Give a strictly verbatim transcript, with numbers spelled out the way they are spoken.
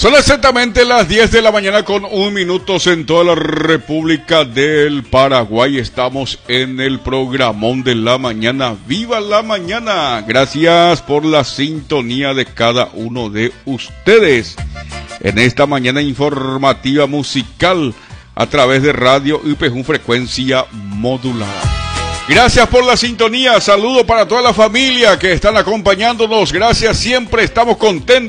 Son exactamente las diez de la mañana con un minuto en toda la República del Paraguay. Estamos en el programón de la mañana. ¡Viva la mañana! Gracias por la sintonía de cada uno de ustedes en esta mañana informativa musical a través de Radio U P J Frecuencia Modulada. Gracias por la sintonía. Saludo para toda la familia que están acompañándonos. Gracias, siempre estamos contentos